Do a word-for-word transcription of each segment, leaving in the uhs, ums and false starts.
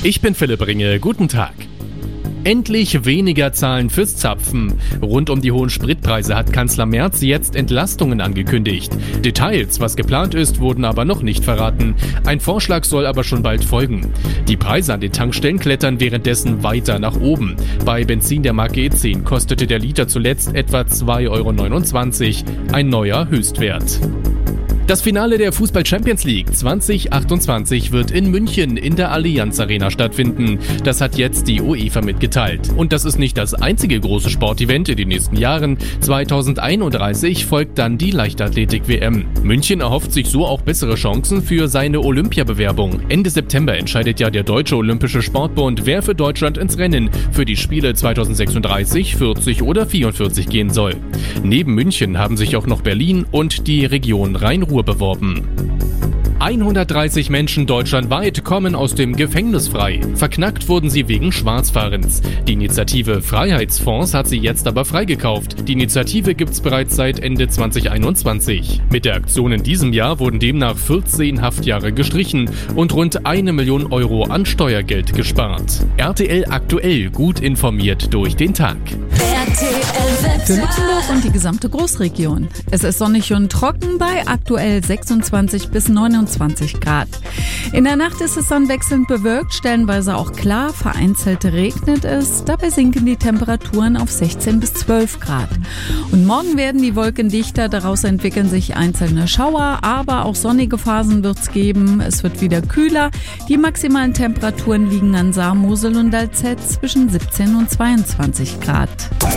Ich bin Philipp Ringe, guten Tag. Endlich weniger zahlen fürs Zapfen. Rund um die hohen Spritpreise hat Kanzler Merz jetzt Entlastungen angekündigt. Details, was geplant ist, wurden aber noch nicht verraten. Ein Vorschlag soll aber schon bald folgen. Die Preise an den Tankstellen klettern währenddessen weiter nach oben. Bei Benzin der Marke E zehn kostete der Liter zuletzt etwa zwei Euro neunundzwanzig, ein neuer Höchstwert. Das Finale der Fußball-Champions League zwanzig achtundzwanzig wird in München in der Allianz Arena stattfinden. Das hat jetzt die UEFA mitgeteilt. Und das ist nicht das einzige große Sportevent in den nächsten Jahren. zweitausendeinunddreißig folgt dann die Leichtathletik-W M. München erhofft sich so auch bessere Chancen für seine Olympiabewerbung. Ende September entscheidet ja der Deutsche Olympische Sportbund, wer für Deutschland ins Rennen für die Spiele zweitausendsechsunddreißig, vierzig oder vierundvierzig gehen soll. Neben München haben sich auch noch Berlin und die Region Rhein-Ruhr beworben. hundertdreißig Menschen deutschlandweit kommen aus dem Gefängnis frei. Verknackt wurden sie wegen Schwarzfahrens. Die Initiative Freiheitsfonds hat sie jetzt aber freigekauft. Die Initiative gibt's bereits seit Ende zweitausendeinundzwanzig. Mit der Aktion in diesem Jahr wurden demnach vierzehn Haftjahre gestrichen und rund eine Million Euro an Steuergeld gespart. R T L aktuell, gut informiert durch den Tag. Für Luxemburg und die gesamte Großregion. Es ist sonnig und trocken bei aktuell sechsundzwanzig bis neunundzwanzig Grad. In der Nacht ist es dann wechselnd bewölkt, stellenweise auch klar, vereinzelt regnet es. Dabei sinken die Temperaturen auf sechzehn bis zwölf Grad. Und morgen werden die Wolken dichter, daraus entwickeln sich einzelne Schauer, aber auch sonnige Phasen wird es geben. Es wird wieder kühler. Die maximalen Temperaturen liegen an Saar, Mosel und Alzette zwischen siebzehn und zweiundzwanzig Grad.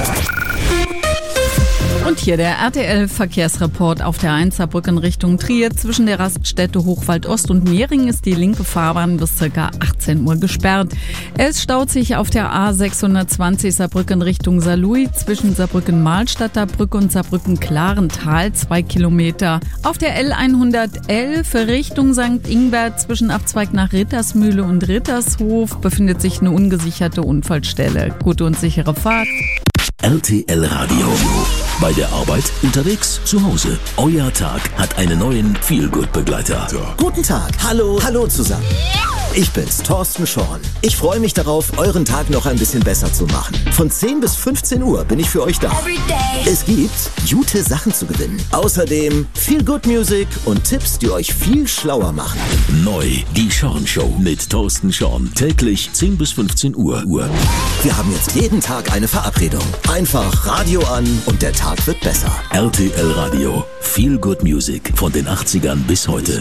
Und hier der R T L-Verkehrsreport auf der eins Saarbrücken Richtung Trier. Zwischen der Raststätte Hochwald Ost und Mehring ist die linke Fahrbahn bis ca. achtzehn Uhr gesperrt. Es staut sich auf der A sechshundertzwanzig Saarbrücken Richtung Saarlouis zwischen Saarbrücken-Mahlstadter Brücke und Saarbrücken-Klarental zwei Kilometer. Auf der L hundertelf Richtung Sankt Ingbert zwischen Abzweig nach Rittersmühle und Rittershof befindet sich eine ungesicherte Unfallstelle. Gute und sichere Fahrt. R T L Radio. Bei der Arbeit, unterwegs, zu Hause. Euer Tag hat einen neuen Feel-Good-Begleiter. Guten Tag. Hallo, hallo zusammen. Ich bin's, Thorsten Schorn. Ich freue mich darauf, euren Tag noch ein bisschen besser zu machen. Von zehn bis fünfzehn Uhr bin ich für euch da. Es gibt gute Sachen zu gewinnen. Außerdem Feel-Good-Music und Tipps, die euch viel schlauer machen. Neu, die Schorn Show mit Thorsten Schorn. Täglich zehn bis fünfzehn Uhr. Wir haben jetzt jeden Tag eine Verabredung. Einfach Radio an und der Tag wird besser. R T L Radio. Feel-Good-Music von den achtzigern bis heute.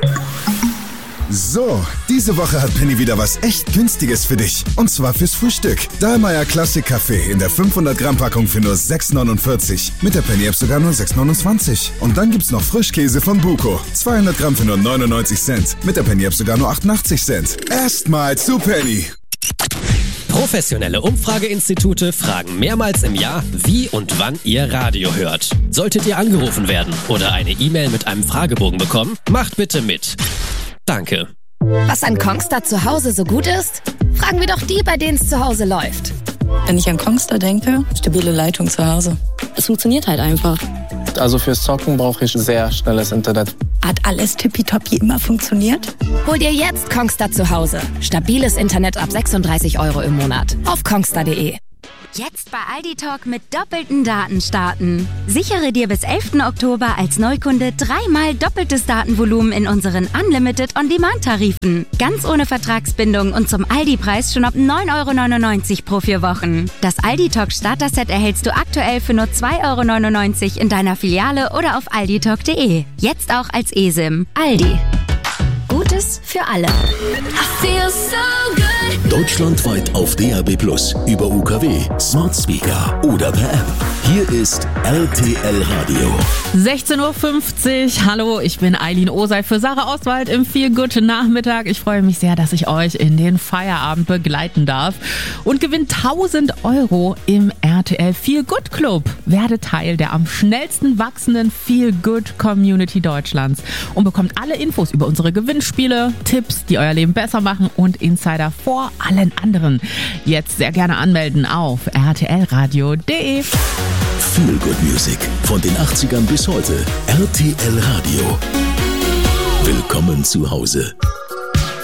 So, diese Woche hat Penny wieder was echt Günstiges für dich. Und zwar fürs Frühstück. Dahlmeier Classic Kaffee in der fünfhundert Gramm Packung für nur sechs neunundvierzig. Mit der Penny App sogar nur sechs neunundzwanzig. Und dann gibt's noch Frischkäse von Buko. zweihundert Gramm für nur neunundneunzig Cent. Mit der Penny App sogar nur achtundachtzig Cent. Erstmal zu Penny. Professionelle Umfrageinstitute fragen mehrmals im Jahr, wie und wann ihr Radio hört. Solltet ihr angerufen werden oder eine E-Mail mit einem Fragebogen bekommen, macht bitte mit. Danke. Was an Kongstar zu Hause so gut ist? Fragen wir doch die, bei denen es zu Hause läuft. Wenn ich an Kongstar denke, stabile Leitung zu Hause. Es funktioniert halt einfach. Also fürs Zocken brauche ich sehr schnelles Internet. Hat alles tippitoppi immer funktioniert? Hol dir jetzt Kongstar zu Hause. Stabiles Internet ab sechsunddreißig Euro im Monat. Auf kongstar punkt de. Jetzt bei Aldi Talk mit doppelten Daten starten. Sichere dir bis elften Oktober als Neukunde dreimal doppeltes Datenvolumen in unseren Unlimited On-Demand-Tarifen. Ganz ohne Vertragsbindung und zum Aldi-Preis schon ab neun Euro neunundneunzig pro vier Wochen. Das Aldi Talk Starter-Set erhältst du aktuell für nur zwei Euro neunundneunzig in deiner Filiale oder auf aldi talk punkt de. Jetzt auch als eSIM. Aldi. Gutes für alle. Deutschlandweit auf D A B plus, über U K W, Smart Speaker oder per App. Hier ist R T L Radio. sechzehn Uhr fünfzig. Hallo, ich bin Eileen Osei für Sarah Oswald im Feel Good Nachmittag. Ich freue mich sehr, dass ich euch in den Feierabend begleiten darf und gewinnt tausend Euro im R T L Feel Good Club. Werde Teil der am schnellsten wachsenden Feel Good Community Deutschlands und bekommt alle Infos über unsere Gewinnspiele, Tipps, die euer Leben besser machen und Insider vor allen anderen. Jetzt sehr gerne anmelden auf r t l radio punkt de. Feel Good Music von den achtzigern bis heute. R T L Radio. Willkommen zu Hause.